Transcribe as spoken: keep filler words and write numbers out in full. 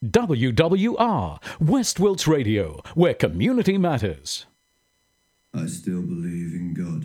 W W R, West Wilts Radio, where community matters. I still believe in God.